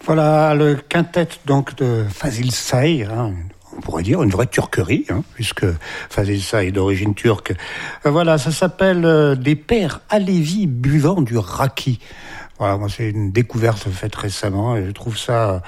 Voilà le quintet donc de Fazil Say, on pourrait dire une vraie turquerie, puisque Fazil Say est d'origine turque. Voilà, ça s'appelle Des pères alévis buvant du raki. Voilà, moi c'est une découverte faite récemment et je trouve ça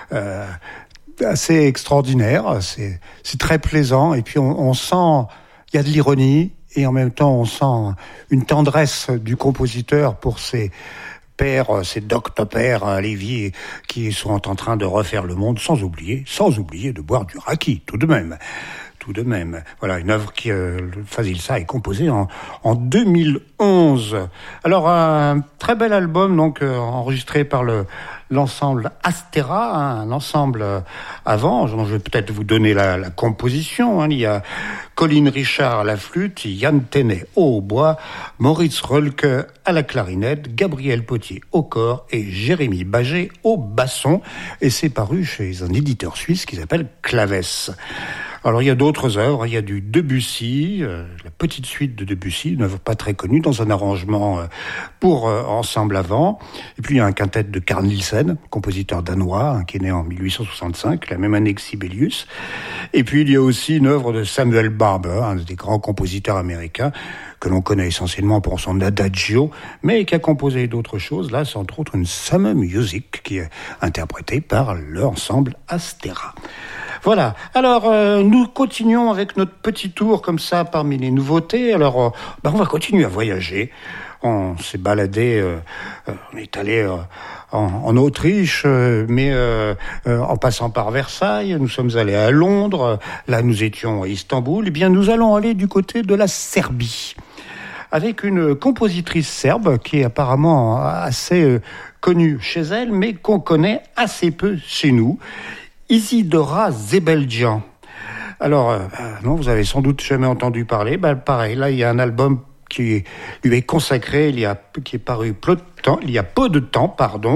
assez extraordinaire. C'est très plaisant et puis on sent, il y a de l'ironie et en même temps on sent une tendresse du compositeur pour ces pères, ces doctopères Lévy qui sont en train de refaire le monde sans oublier de boire du raki tout de même. Voilà, une œuvre qui, Fazil Say, est composée en 2011. Alors, un très bel album, donc, enregistré par l'ensemble Astera, un ensemble avant, dont je vais peut-être vous donner la composition. Il y a Colin Richard à la flûte, Yann Tenet au hautbois, Maurice Rölke à la clarinette, Gabriel Potier au cor et Jérémy Bagé au basson. Et c'est paru chez un éditeur suisse qui s'appelle Claves. Alors il y a d'autres œuvres, il y a du Debussy, la petite suite de Debussy, une œuvre pas très connue, dans un arrangement pour ensemble avant. Et puis il y a un quintet de Carl Nielsen, compositeur danois, qui est né en 1865, la même année que Sibelius. Et puis il y a aussi une œuvre de Samuel Barber, un des grands compositeurs américains, que l'on connaît essentiellement pour son adagio, mais qui a composé d'autres choses. Là, c'est entre autres une Summer Music, qui est interprétée par l'ensemble Astera. Voilà. Alors, nous continuons avec notre petit tour comme ça parmi les nouveautés. Alors, on va continuer à voyager. On s'est baladé, on est allé en Autriche, mais en passant par Versailles, nous sommes allés à Londres. Là, nous étions à Istanbul. Eh bien, nous allons aller du côté de la Serbie, avec une compositrice serbe qui est apparemment assez connue chez elle, mais qu'on connaît assez peu chez nous. Isidora Zebeldjian. Alors, non, vous avez sans doute jamais entendu parler. Pareil, là, il y a un album qui lui est consacré, qui est paru il y a peu de temps,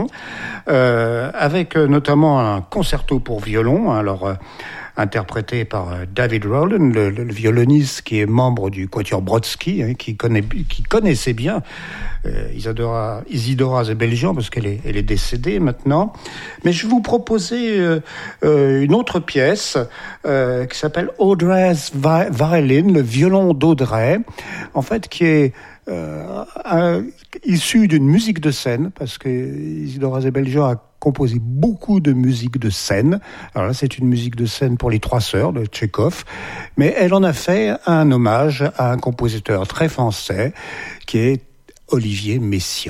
avec notamment un concerto pour violon. Alors, interprété par David Rowland, le violoniste qui est membre du Quatuor Brodsky, qui connaissait bien Isidora Zebeldjian, parce qu'elle est décédée maintenant. Mais je vais vous proposer une autre pièce qui s'appelle Audrey's Violin, le violon d'Audrey, en fait, qui est issu d'une musique de scène, parce que Isidora Zebeldjian a composé beaucoup de musique de scène. Alors là, c'est une musique de scène pour les Trois Sœurs de Tchekhov, mais elle en a fait un hommage à un compositeur très français qui est Olivier Messiaen.